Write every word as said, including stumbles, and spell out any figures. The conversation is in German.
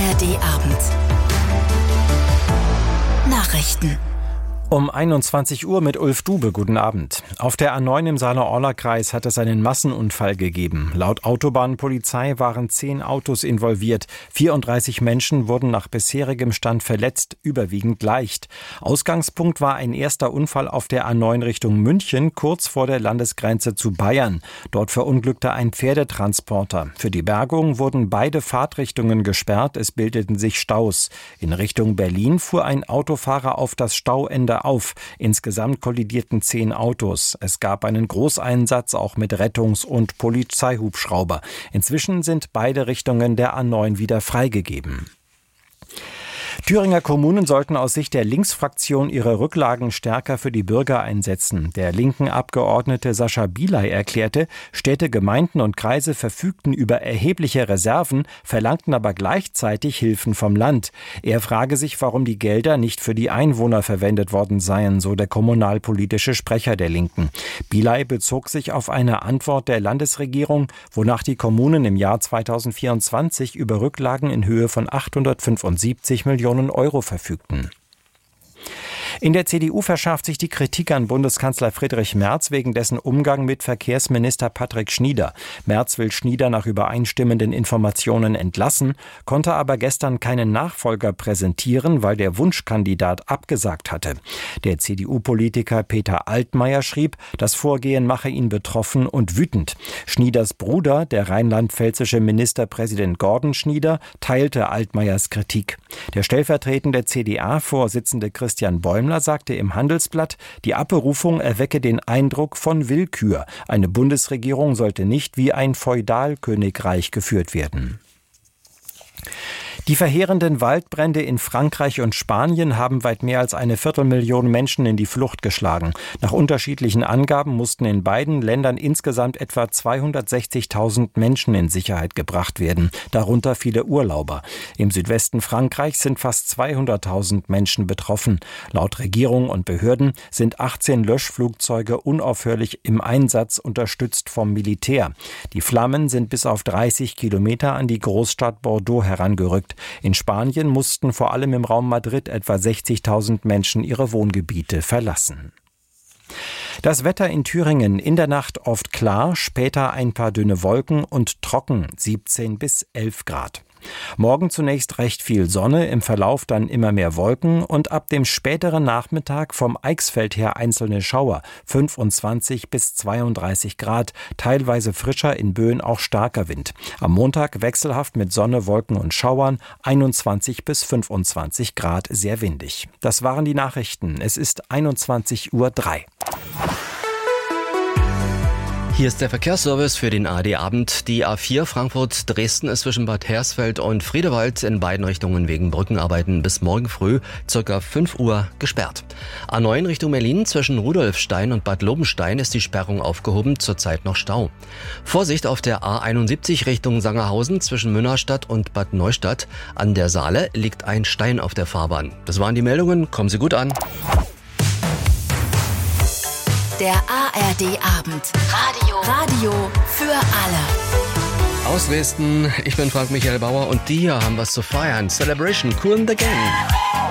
R D-Abend. Nachrichten. Um einundzwanzig Uhr mit Ulf Dube, guten Abend. Auf der A neun im Saale-Orla-Kreis hat es einen Massenunfall gegeben. Laut Autobahnpolizei waren zehn Autos involviert. vierunddreißig Menschen wurden nach bisherigem Stand verletzt, überwiegend leicht. Ausgangspunkt war ein erster Unfall auf der A neun Richtung München, kurz vor der Landesgrenze zu Bayern. Dort verunglückte ein Pferdetransporter. Für die Bergung wurden beide Fahrtrichtungen gesperrt, es bildeten sich Staus. In Richtung Berlin fuhr ein Autofahrer auf das Stauende auf. Insgesamt kollidierten zehn Autos. Es gab einen Großeinsatz auch mit Rettungs- und Polizeihubschrauber. Inzwischen sind beide Richtungen der A neun wieder freigegeben. Thüringer Kommunen sollten aus Sicht der Linksfraktion ihre Rücklagen stärker für die Bürger einsetzen. Der linken Abgeordnete Sascha Bielay erklärte, Städte, Gemeinden und Kreise verfügten über erhebliche Reserven, verlangten aber gleichzeitig Hilfen vom Land. Er frage sich, warum die Gelder nicht für die Einwohner verwendet worden seien, so der kommunalpolitische Sprecher der Linken. Bielay bezog sich auf eine Antwort der Landesregierung, wonach die Kommunen im Jahr zweitausendvierundzwanzig über Rücklagen in Höhe von achthundertfünfundsiebzig Millionen Euro verfügten. In der C D U verschärft sich die Kritik an Bundeskanzler Friedrich Merz wegen dessen Umgang mit Verkehrsminister Patrick Schnieder. Merz will Schnieder nach übereinstimmenden Informationen entlassen, konnte aber gestern keinen Nachfolger präsentieren, weil der Wunschkandidat abgesagt hatte. Der C D U-Politiker Peter Altmaier schrieb, das Vorgehen mache ihn betroffen und wütend. Schnieders Bruder, der rheinland-pfälzische Ministerpräsident Gordon Schnieder, teilte Altmaiers Kritik. Der stellvertretende C D A-Vorsitzende Christian Bäumler sagte im Handelsblatt, die Abberufung erwecke den Eindruck von Willkür. Eine Bundesregierung sollte nicht wie ein Feudalkönigreich geführt werden. Die verheerenden Waldbrände in Frankreich und Spanien haben weit mehr als eine Viertelmillion Menschen in die Flucht geschlagen. Nach unterschiedlichen Angaben mussten in beiden Ländern insgesamt etwa zweihundertsechzigtausend Menschen in Sicherheit gebracht werden, darunter viele Urlauber. Im Südwesten Frankreichs sind fast zweihunderttausend Menschen betroffen. Laut Regierung und Behörden sind achtzehn Löschflugzeuge unaufhörlich im Einsatz, unterstützt vom Militär. Die Flammen sind bis auf dreißig Kilometer an die Großstadt Bordeaux herangerückt. In Spanien mussten vor allem im Raum Madrid etwa sechzigtausend Menschen ihre Wohngebiete verlassen. Das Wetter in Thüringen: in der Nacht oft klar, später ein paar dünne Wolken und trocken, siebzehn bis elf Grad. Morgen zunächst recht viel Sonne, im Verlauf dann immer mehr Wolken und ab dem späteren Nachmittag vom Eichsfeld her einzelne Schauer, fünfundzwanzig bis zweiunddreißig Grad, teilweise frischer, in Böen auch starker Wind. Am Montag wechselhaft mit Sonne, Wolken und Schauern, einundzwanzig bis fünfundzwanzig Grad, sehr windig. Das waren die Nachrichten. Es ist einundzwanzig Uhr drei. Hier ist der Verkehrsservice für den A R D-Abend. Die A vier Frankfurt-Dresden ist zwischen Bad Hersfeld und Friedewald in beiden Richtungen wegen Brückenarbeiten bis morgen früh ca. fünf Uhr gesperrt. A neun Richtung Berlin zwischen Rudolfstein und Bad Lobenstein ist die Sperrung aufgehoben, zurzeit noch Stau. Vorsicht auf der A einundsiebzig Richtung Sangerhausen zwischen Münnerstadt und Bad Neustadt. An der Saale liegt ein Stein auf der Fahrbahn. Das waren die Meldungen, kommen Sie gut an. Der A R D-Abend. Radio. Radio für alle. Aus Dresden, ich bin Frank Michael Bauer und die hier haben was zu feiern. Celebration, Cool in the Gang.